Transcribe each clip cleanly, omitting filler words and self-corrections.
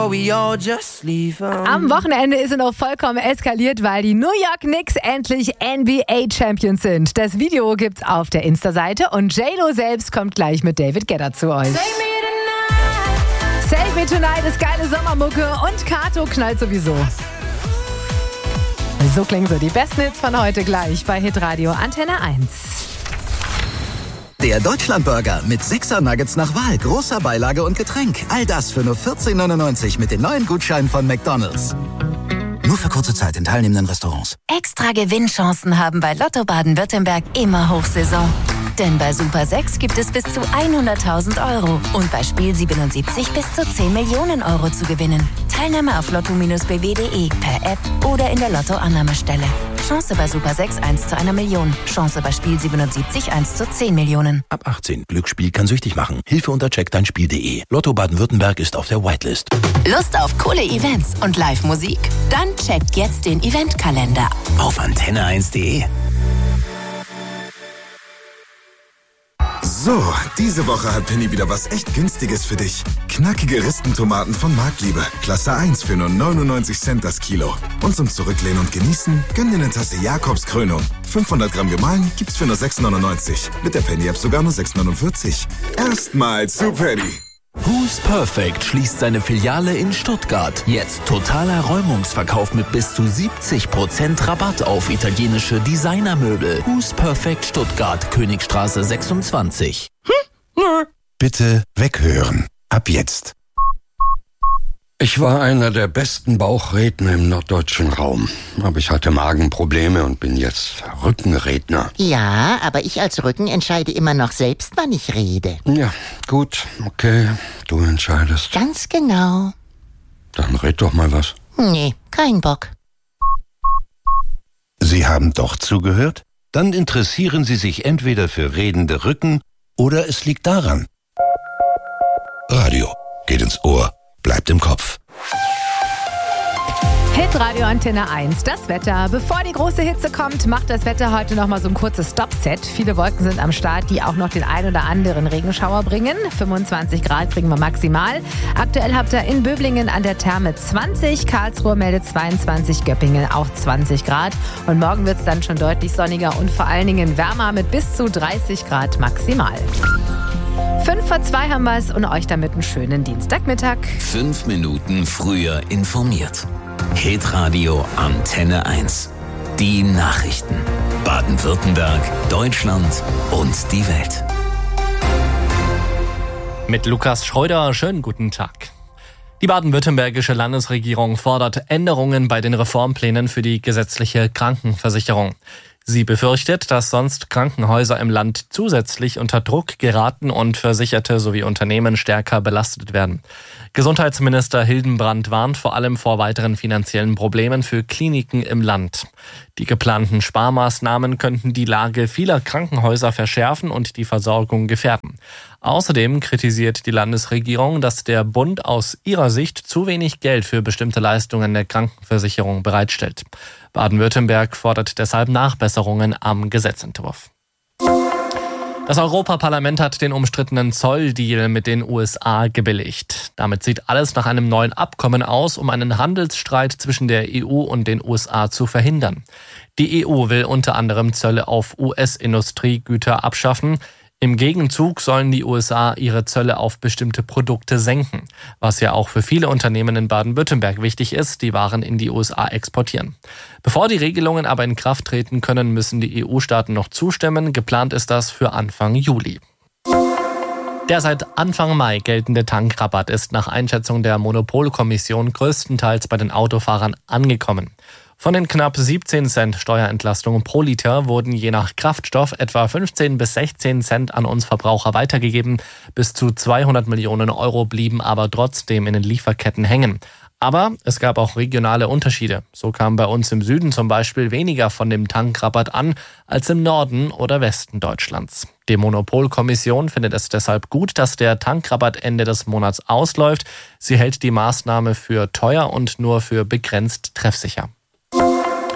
Am Wochenende ist es noch vollkommen eskaliert, weil die New York Knicks endlich NBA-Champions sind. Das Video gibt's auf der Insta-Seite und J-Lo selbst kommt gleich mit David Guetta zu euch. Save Me Tonight ist geile Sommermucke und Kato knallt sowieso. So klingen so die besten Hits von heute gleich bei Hitradio Antenne 1. Der Deutschlandburger mit 6er Nuggets nach Wahl, großer Beilage und Getränk. All das für nur 14,99 mit den neuen Gutscheinen von McDonald's. Nur für kurze Zeit in teilnehmenden Restaurants. Extra Gewinnchancen haben bei Lotto Baden-Württemberg immer Hochsaison. Denn bei Super 6 gibt es bis zu 100.000 € und bei Spiel 77 bis zu 10 Millionen € zu gewinnen. Teilnahme auf lotto-bw.de, per App oder in der Lotto-Annahmestelle. Chance bei Super 6 1 zu 1 Million. Chance bei Spiel 77 1 zu 10 Millionen. Ab 18. Glücksspiel kann süchtig machen. Hilfe unter checkdeinspiel.de. Lotto Baden-Württemberg ist auf der Whitelist. Lust auf coole Events und Live-Musik? Dann checkt jetzt den Eventkalender Auf antenne1.de. So, diese Woche hat Penny wieder was echt Günstiges für dich. Knackige Ristentomaten von Marktliebe. Klasse 1 für nur 99 Cent das Kilo. Und zum Zurücklehnen und Genießen, gönn dir eine Tasse Jakobs Krönung. 500 Gramm gemahlen gibt's für nur 6,99. Mit der Penny-App sogar nur 6,49. Erstmal zu Penny. Who's Perfect schließt seine Filiale in Stuttgart. Jetzt totaler Räumungsverkauf mit bis zu 70% Rabatt auf italienische Designermöbel. Who's Perfect Stuttgart, Königstraße 26. Bitte weghören. Ab jetzt. Ich war einer der besten Bauchredner im norddeutschen Raum. Aber ich hatte Magenprobleme und bin jetzt Rückenredner. Ja, aber ich als Rücken entscheide immer noch selbst, wann ich rede. Ja, gut, okay, du entscheidest. Ganz genau. Dann red doch mal was. Nee, kein Bock. Sie haben doch zugehört? Dann interessieren Sie sich entweder für redende Rücken oder es liegt daran. Radio geht ins Ohr, bleibt im Kopf. Hitradio Antenne 1, das Wetter. Bevor die große Hitze kommt, macht das Wetter heute nochmal so ein kurzes Stop-Set. Viele Wolken sind am Start, die auch noch den ein oder anderen Regenschauer bringen. 25 Grad kriegen wir maximal. Aktuell habt ihr in Böblingen an der Therme 20, Karlsruhe meldet 22, Göppingen auch 20 Grad. Und morgen wird es dann schon deutlich sonniger und vor allen Dingen wärmer mit bis zu 30 Grad maximal. 2:05 haben wir es und euch damit einen schönen Dienstagmittag. 5 Minuten früher informiert. Hitradio Antenne 1. Die Nachrichten. Baden-Württemberg, Deutschland und die Welt. Mit Lukas Schreuder, schönen guten Tag. Die baden-württembergische Landesregierung fordert Änderungen bei den Reformplänen für die gesetzliche Krankenversicherung. Sie befürchtet, dass sonst Krankenhäuser im Land zusätzlich unter Druck geraten und Versicherte sowie Unternehmen stärker belastet werden. Gesundheitsminister Hildenbrand warnt vor allem vor weiteren finanziellen Problemen für Kliniken im Land. Die geplanten Sparmaßnahmen könnten die Lage vieler Krankenhäuser verschärfen und die Versorgung gefährden. Außerdem kritisiert die Landesregierung, dass der Bund aus ihrer Sicht zu wenig Geld für bestimmte Leistungen der Krankenversicherung bereitstellt. Baden-Württemberg fordert deshalb Nachbesserungen am Gesetzentwurf. Das Europaparlament hat den umstrittenen Zolldeal mit den USA gebilligt. Damit sieht alles nach einem neuen Abkommen aus, um einen Handelsstreit zwischen der EU und den USA zu verhindern. Die EU will unter anderem Zölle auf US-Industriegüter abschaffen. Im Gegenzug sollen die USA ihre Zölle auf bestimmte Produkte senken, was ja auch für viele Unternehmen in Baden-Württemberg wichtig ist, die Waren in die USA exportieren. Bevor die Regelungen aber in Kraft treten können, müssen die EU-Staaten noch zustimmen. Geplant ist das für Anfang Juli. Der seit Anfang Mai geltende Tankrabatt ist nach Einschätzung der Monopolkommission größtenteils bei den Autofahrern angekommen. Von den knapp 17 Cent Steuerentlastung pro Liter wurden je nach Kraftstoff etwa 15 bis 16 Cent an uns Verbraucher weitergegeben. Bis zu 200 Millionen Euro blieben aber trotzdem in den Lieferketten hängen. Aber es gab auch regionale Unterschiede. So kam bei uns im Süden zum Beispiel weniger von dem Tankrabatt an als im Norden oder Westen Deutschlands. Die Monopolkommission findet es deshalb gut, dass der Tankrabatt Ende des Monats ausläuft. Sie hält die Maßnahme für teuer und nur für begrenzt treffsicher.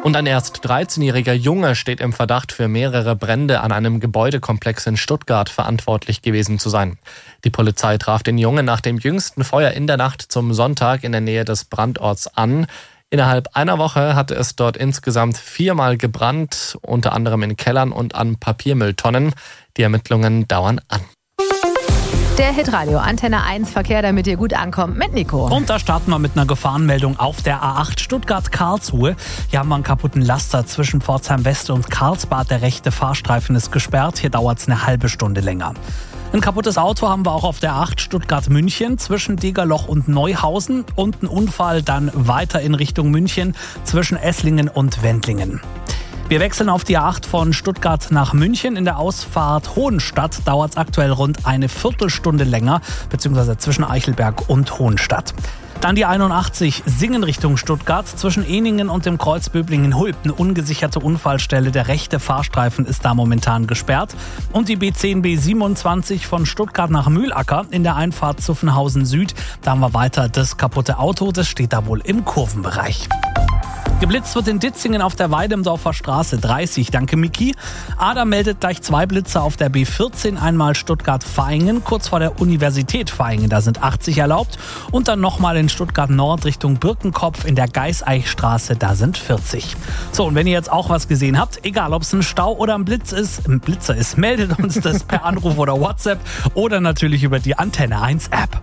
Und ein erst 13-jähriger Junge steht im Verdacht, für mehrere Brände an einem Gebäudekomplex in Stuttgart verantwortlich gewesen zu sein. Die Polizei traf den Jungen nach dem jüngsten Feuer in der Nacht zum Sonntag in der Nähe des Brandorts an. Innerhalb einer Woche hatte es dort insgesamt 4-mal gebrannt, unter anderem in Kellern und an Papiermülltonnen. Die Ermittlungen dauern an. Der Hitradio Antenne 1 Verkehr, damit ihr gut ankommt, mit Nico. Und da starten wir mit einer Gefahrenmeldung auf der A8 Stuttgart-Karlsruhe. Hier haben wir einen kaputten Laster zwischen Pforzheim West und Karlsbad. Der rechte Fahrstreifen ist gesperrt. Hier dauert es eine halbe Stunde länger. Ein kaputtes Auto haben wir auch auf der A8 Stuttgart-München zwischen Degerloch und Neuhausen. Und ein Unfall dann weiter in Richtung München zwischen Esslingen und Wendlingen. Wir wechseln auf die A8 von Stuttgart nach München. In der Ausfahrt Hohenstadt dauert es aktuell rund eine Viertelstunde länger, beziehungsweise zwischen Eichelberg und Hohenstadt. Dann die 81 Singen Richtung Stuttgart. Zwischen Ehningen und dem Kreuz Böblingen-Hulb eine ungesicherte Unfallstelle. Der rechte Fahrstreifen ist da momentan gesperrt. Und die B10 B27 von Stuttgart nach Mühlacker in der Einfahrt Zuffenhausen Süd. Da haben wir weiter das kaputte Auto. Das steht da wohl im Kurvenbereich. Geblitzt wird in Ditzingen auf der Weidemdorfer Straße 30. Danke, Miki. Adam meldet gleich 2 Blitzer auf der B14. Einmal Stuttgart-Vaihingen, kurz vor der Universität Vaihingen. Da sind 80 erlaubt. Und dann nochmal in Stuttgart-Nord Richtung Birkenkopf in der Geiseichstraße. Da sind 40. So, und wenn ihr jetzt auch was gesehen habt, egal ob es ein Stau oder ein Blitzer ist, meldet uns das per Anruf oder WhatsApp oder natürlich über die Antenne 1 App.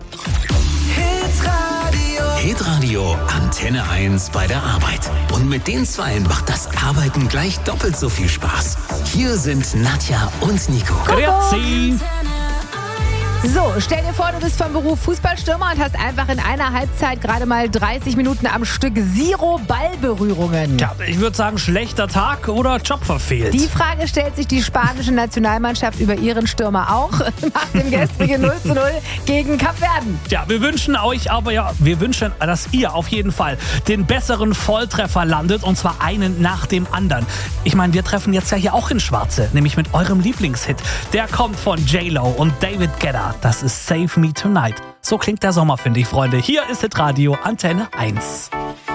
Hitradio Antenne 1 bei der Arbeit. Und mit den Zweien macht das Arbeiten gleich doppelt so viel Spaß. Hier sind Nadja und Nico. Grüezi. So, stell dir vor, du bist vom Beruf Fußballstürmer und hast einfach in einer Halbzeit gerade mal 30 Minuten am Stück 0 Ballberührungen. Ja, ich würde sagen, schlechter Tag oder Job verfehlt. Die Frage stellt sich die spanische Nationalmannschaft über ihren Stürmer auch nach dem gestrigen 0:0 gegen Kapverden. Ja, wir wünschen, dass ihr auf jeden Fall den besseren Volltreffer landet und zwar einen nach dem anderen. Ich meine, wir treffen jetzt ja hier auch in Schwarze, nämlich mit eurem Lieblingshit. Der kommt von J-Lo und David Guetta. Das ist Save Me Tonight. So klingt der Sommer, finde ich, Freunde. Hier ist Hitradio Antenne 1.